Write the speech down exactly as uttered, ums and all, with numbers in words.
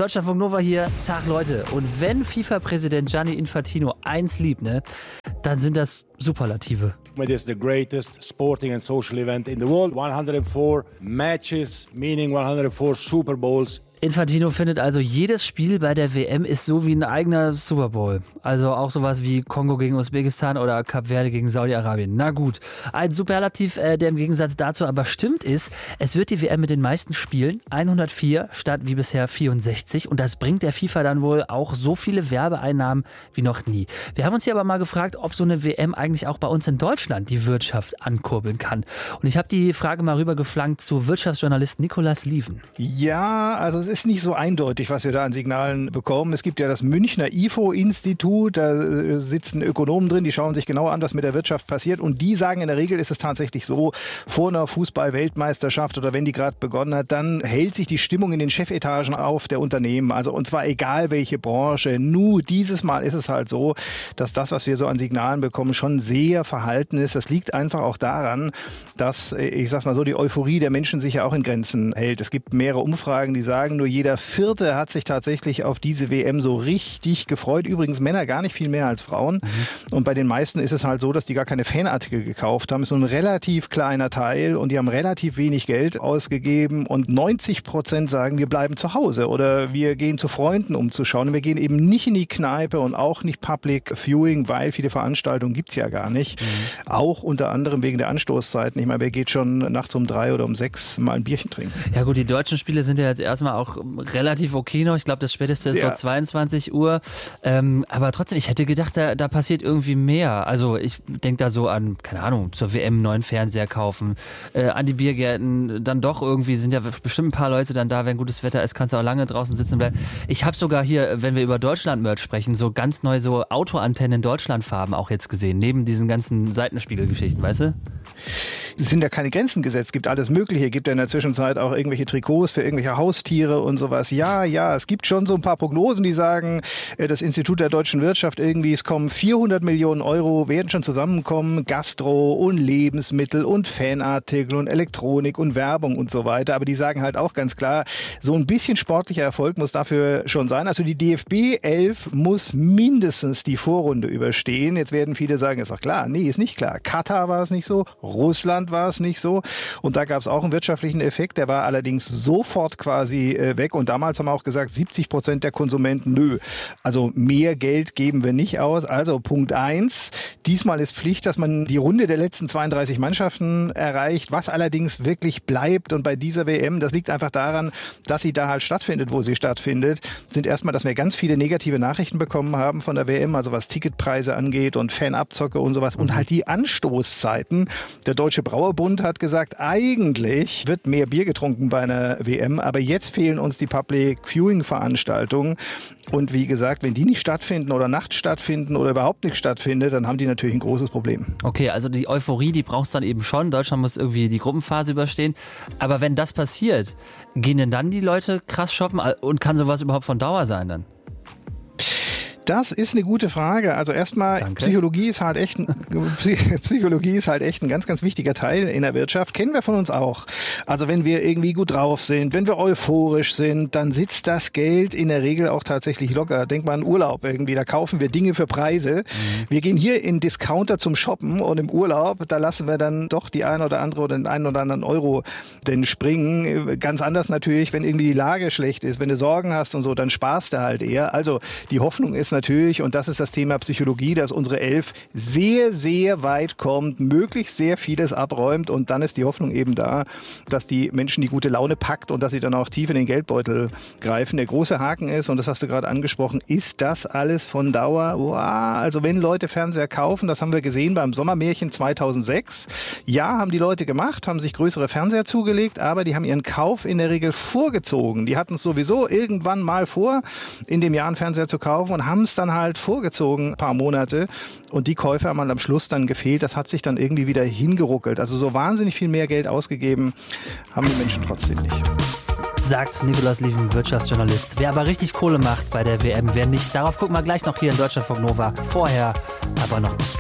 Deutschlandfunk Nova hier, Tag Leute. Und wenn FIFA-Präsident Gianni Infantino eins liebt, ne, dann sind das Superlative. It is the greatest sporting and social event in the world. one hundred four matches, meaning one hundred four Super Bowls. Infantino findet also, jedes Spiel bei der W M ist so wie ein eigener Super Bowl. Also auch sowas wie Kongo gegen Usbekistan oder Kap Verde gegen Saudi-Arabien. Na gut, ein Superlativ, äh, der im Gegensatz dazu aber stimmt ist, es wird die W M mit den meisten Spielen, hundertvier statt wie bisher vierundsechzig. Und das bringt der FIFA dann wohl auch so viele Werbeeinnahmen wie noch nie. Wir haben uns hier aber mal gefragt, ob so eine W M eigentlich auch bei uns in Deutschland die Wirtschaft ankurbeln kann. Und ich habe die Frage mal rübergeflankt zu Wirtschaftsjournalist Nicolas Lieven. Ja, also es ist nicht so eindeutig, was wir da an Signalen bekommen. Es gibt ja das Münchner I F O-Institut, da sitzen Ökonomen drin, die schauen sich genau an, was mit der Wirtschaft passiert. Und die sagen, in der Regel ist es tatsächlich so, vor einer Fußball-Weltmeisterschaft oder wenn die gerade begonnen hat, dann hält sich die Stimmung in den Chefetagen auf der Unternehmen. Also und zwar egal welche Branche. Nur dieses Mal ist es halt so, dass das, was wir so an Signalen bekommen, schon sehr verhalten ist. Das liegt einfach auch daran, dass, ich sag's mal so, die Euphorie der Menschen sich ja auch in Grenzen hält. Es gibt mehrere Umfragen, die sagen, nur jeder Vierte hat sich tatsächlich auf diese W M so richtig gefreut. Übrigens Männer gar nicht viel mehr als Frauen. Mhm. Und bei den meisten ist es halt so, dass die gar keine Fanartikel gekauft haben. Das ist so ein relativ kleiner Teil und die haben relativ wenig Geld ausgegeben. Und neunzig Prozent sagen, wir bleiben zu Hause oder wir gehen zu Freunden, um zu schauen. Und wir gehen eben nicht in die Kneipe und auch nicht Public Viewing, weil viele Veranstaltungen gibt es ja gar nicht. Mhm. Auch unter anderem wegen der Anstoßzeiten. Ich meine, wer geht schon nachts um drei oder um sechs mal ein Bierchen trinken? Ja gut, die deutschen Spiele sind ja jetzt erstmal auch relativ okay noch. Ich glaube, das späteste ist ja so zweiundzwanzig Uhr. Ähm, aber trotzdem, ich hätte gedacht, da, da passiert irgendwie mehr. Also ich denke da so an, keine Ahnung, zur W M einen neuen Fernseher kaufen, äh, an die Biergärten. Dann doch irgendwie sind ja bestimmt ein paar Leute dann da, wenn gutes Wetter ist, kannst du auch lange draußen sitzen bleiben. Ich habe sogar hier, wenn wir über Deutschland-Merch sprechen, so ganz neu so Autoantennen in Deutschlandfarben auch jetzt gesehen, neben diesen ganzen Seitenspiegelgeschichten, weißt du? Es sind ja keine Grenzen gesetzt, es gibt alles Mögliche. Es gibt ja in der Zwischenzeit auch irgendwelche Trikots für irgendwelche Haustiere und sowas. Ja, ja, es gibt schon so ein paar Prognosen, die sagen, das Institut der deutschen Wirtschaft irgendwie, es kommen vierhundert Millionen Euro, werden schon zusammenkommen, Gastro und Lebensmittel und Fanartikel und Elektronik und Werbung und so weiter. Aber die sagen halt auch ganz klar, so ein bisschen sportlicher Erfolg muss dafür schon sein. Also die D F B elf muss mindestens die Vorrunde überstehen. Jetzt werden viele sagen, ist doch klar. Nee, ist nicht klar. Katar war es nicht so, Russland war es nicht so. Und da gab es auch einen wirtschaftlichen Effekt, der war allerdings sofort quasi äh, weg. Und damals haben wir auch gesagt, siebzig Prozent der Konsumenten, nö. Also mehr Geld geben wir nicht aus. Also Punkt eins, diesmal ist Pflicht, dass man die Runde der letzten zweiunddreißig Mannschaften erreicht, was allerdings wirklich bleibt. Und bei dieser W M, das liegt einfach daran, dass sie da halt stattfindet, wo sie stattfindet, sind erstmal, dass wir ganz viele negative Nachrichten bekommen haben von der W M, also was Ticketpreise angeht und Fanabzocke und sowas. Und halt die Anstoßzeiten. Der Deutsche Brauerbund hat gesagt, eigentlich wird mehr Bier getrunken bei einer W M, aber jetzt fehlen uns die Public Viewing Veranstaltungen. Und wie gesagt, wenn die nicht stattfinden oder nachts stattfinden oder überhaupt nicht stattfindet, dann haben die natürlich ein großes Problem. Okay, also die Euphorie, die braucht es dann eben schon. Deutschland muss irgendwie die Gruppenphase überstehen. Aber wenn das passiert, gehen denn dann die Leute krass shoppen und kann sowas überhaupt von Dauer sein dann? Das ist eine gute Frage. Also erstmal, Danke. Psychologie ist halt echt ein, Psychologie ist halt echt ein ganz, ganz wichtiger Teil in der Wirtschaft. Kennen wir von uns auch. Also wenn wir irgendwie gut drauf sind, wenn wir euphorisch sind, dann sitzt das Geld in der Regel auch tatsächlich locker. Denk mal an Urlaub irgendwie. Da kaufen wir Dinge für Preise. Mhm. Wir gehen hier in Discounter zum Shoppen und im Urlaub, da lassen wir dann doch die ein oder andere oder den einen oder anderen Euro denn springen. Ganz anders natürlich, wenn irgendwie die Lage schlecht ist, wenn du Sorgen hast und so, dann sparst du halt eher. Also die Hoffnung ist natürlich, und das ist das Thema Psychologie, dass unsere Elf sehr, sehr weit kommt, möglichst sehr vieles abräumt und dann ist die Hoffnung eben da, dass die Menschen die gute Laune packt und dass sie dann auch tief in den Geldbeutel greifen. Der große Haken ist, und das hast du gerade angesprochen, ist das alles von Dauer? Wow, also wenn Leute Fernseher kaufen, das haben wir gesehen beim Sommermärchen zweitausendsechs. Ja, haben die Leute gemacht, haben sich größere Fernseher zugelegt, aber die haben ihren Kauf in der Regel vorgezogen. Die hatten es sowieso irgendwann mal vor, in dem Jahr einen Fernseher zu kaufen und haben es dann halt vorgezogen, ein paar Monate. Und die Käufe haben am Schluss dann gefehlt. Das hat sich dann irgendwie wieder hingeruckelt. Also so wahnsinnig viel mehr Geld ausgegeben haben die Menschen trotzdem nicht. Sagt Nicolas Lieven, Wirtschaftsjournalist. Wer aber richtig Kohle macht bei der W M, wer nicht, darauf gucken wir gleich noch hier in Deutschlandfunk Nova. Vorher aber noch ein Stream.